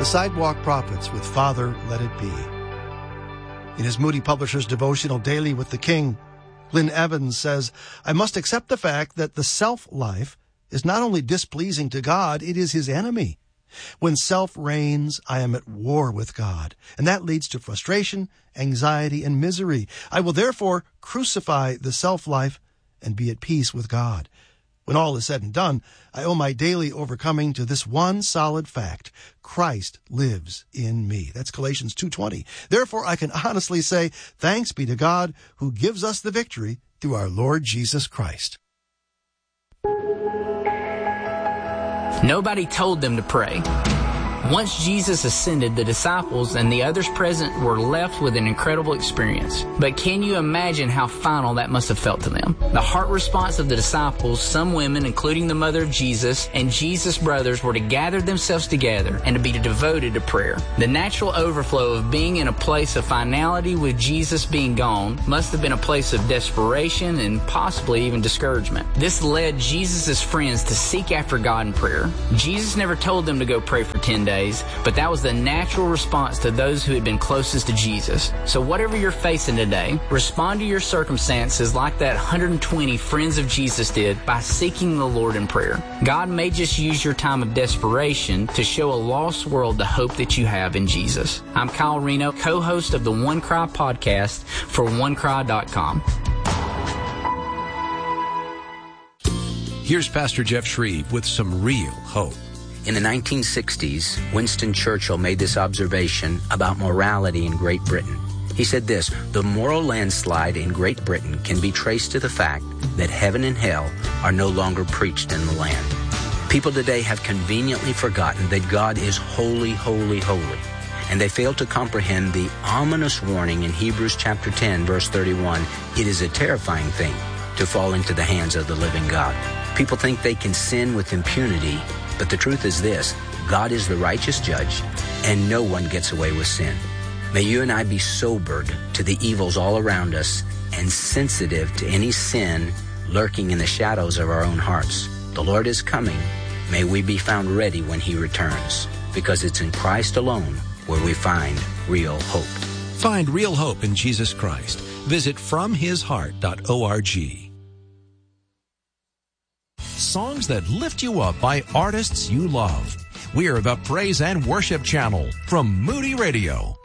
The Sidewalk Prophets with Father, Let It Be. In his Moody Publishers devotional Daily with the King, Lynn Evans says, I must accept the fact that the self-life is not only displeasing to God, it is his enemy. When self reigns, I am at war with God, and that leads to frustration, anxiety, and misery. I will therefore crucify the self-life and be at peace with God. When all is said and done, I owe my daily overcoming to this one solid fact: Christ lives in me. That's Galatians 2:20. Therefore, I can honestly say, thanks be to God who gives us the victory through our Lord Jesus Christ. Nobody told them to pray. Once Jesus ascended, the disciples and the others present were left with an incredible experience. But can you imagine how final that must have felt to them? The heart response of the disciples, some women, including the mother of Jesus, and Jesus' brothers were to gather themselves together and to be devoted to prayer. The natural overflow of being in a place of finality with Jesus being gone must have been a place of desperation and possibly even discouragement. This led Jesus' friends to seek after God in prayer. Jesus never told them to go pray for 10 days. But that was the natural response to those who had been closest to Jesus. So whatever you're facing today, respond to your circumstances like that 120 friends of Jesus did by seeking the Lord in prayer. God may just use your time of desperation to show a lost world the hope that you have in Jesus. I'm Kyle Reno, co-host of the One Cry podcast for OneCry.com. Here's Pastor Jeff Shreve with some real hope. In the 1960s, Winston Churchill made this observation about morality in Great Britain. He said this: the moral landslide in Great Britain can be traced to the fact that heaven and hell are no longer preached in the land. People today have conveniently forgotten that God is holy, holy, holy, and they fail to comprehend the ominous warning in Hebrews chapter 10, verse 31. It is a terrifying thing to fall into the hands of the living God. People think they can sin with impunity, but the truth is this: God is the righteous judge, and no one gets away with sin. May you and I be sobered to the evils all around us and sensitive to any sin lurking in the shadows of our own hearts. The Lord is coming. May we be found ready when he returns, because it's in Christ alone where we find real hope. Find real hope in Jesus Christ. Visit FromHisHeart.org. Songs that lift you up by artists you love. We are the Praise and Worship Channel from Moody Radio.